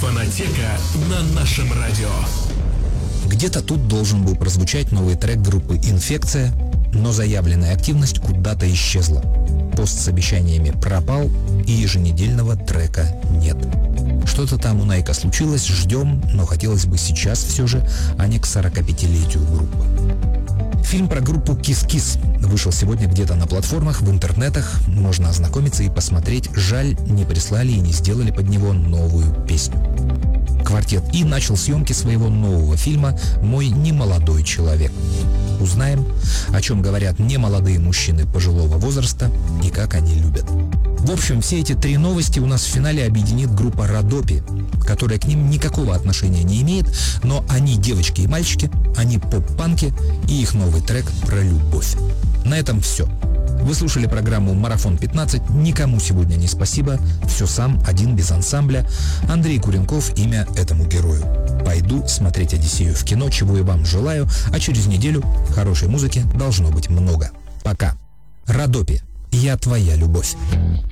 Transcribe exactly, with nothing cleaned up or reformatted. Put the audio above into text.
Фонотека на нашем радио. Где-то тут должен был прозвучать новый трек группы «Инфекция», но заявленная активность куда-то исчезла. Пост с обещаниями пропал, и еженедельного трека нет. Что-то там у Найка случилось, ждем, но хотелось бы сейчас все же, а не к сорокапятилетию группы. Фильм про группу «Кис-Кис» вышел сегодня где-то на платформах, в интернетах. Можно ознакомиться и посмотреть. Жаль, не прислали и не сделали под него новую песню. Квартет И начал съемки своего нового фильма «Мой немолодой человек». Узнаем, о чем говорят немолодые мужчины пожилого возраста и как они любят. В общем, все эти три новости у нас в финале объединит группа «Родопи», которая к ним никакого отношения не имеет, но они девочки и мальчики, они поп-панки, и их новый трек про любовь. На этом все. Вы слушали программу «Марафон пятнадцать». Никому сегодня не спасибо. Все сам, один, без ансамбля. Андрей Куренков — имя этому герою. Пойду смотреть «Одиссею» в кино, чего и вам желаю. А через неделю хорошей музыки должно быть много. Пока. Родопи. Я твоя любовь.